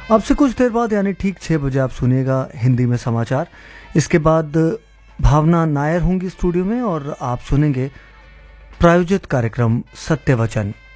अब से कुछ देर बाद यानी ठीक 6 बजे आप सुनिएगा हिंदी में समाचार। इसके बाद भावना नायर होंगी स्टूडियो में और आप सुनेंगे प्रायोजित कार्यक्रम सत्य वचन।